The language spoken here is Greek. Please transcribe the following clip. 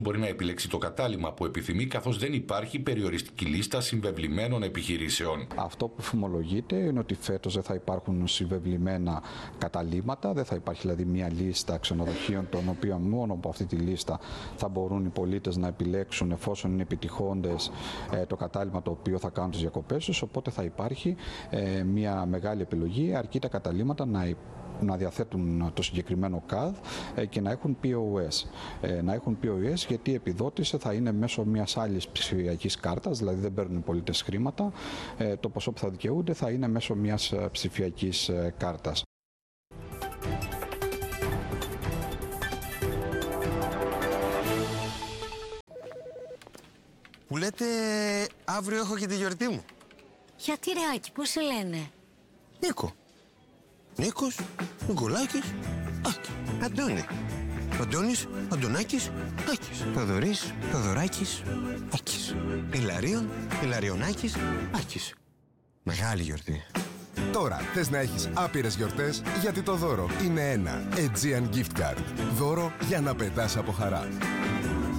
Μπορεί να επιλέξει το κατάλημα που επιθυμεί, καθώς δεν υπάρχει περιοριστική λίστα συμβεβλημένων επιχειρήσεων. Αυτό που φημολογείται είναι ότι φέτος δεν θα υπάρχουν συμβεβλημένα καταλύματα, δεν θα υπάρχει δηλαδή μια λίστα ξενοδοχείων, των οποίων μόνο από αυτή τη λίστα θα μπορούν οι πολίτες να επιλέξουν, εφόσον είναι επιτυχώντες, το κατάλημα το οποίο θα κάνουν τις διακοπές τους. Οπότε θα υπάρχει μια μεγάλη επιλογή, αρκεί τα καταλύματα να διαθέτουν το συγκεκριμένο CAD και να έχουν POS. Να έχουν POS γιατί η επιδότηση θα είναι μέσω μιας άλλης ψηφιακής κάρτας, δηλαδή δεν παίρνουν οι πολίτες χρήματα. Το ποσό που θα δικαιούνται θα είναι μέσω μιας ψηφιακής κάρτας. Που λέτε αύριο έχω και τη γιορτή μου. Γιατί ρε Άκη, πώς σε λένε? Νίκο. Νίκος, Νικολάκης, Άκη. Αντώνη. Αντώνης, Αντωνάκης, Άκης. Θοδωρής, Θοδωράκης, Άκης. Ηλαρίων, Ηλαριονάκης, Άκης. Μεγάλη γιορτή. Τώρα θες να έχεις άπειρες γιορτές, γιατί το δώρο είναι ένα Aegean Gift Card. Δώρο για να πετάς από χαρά.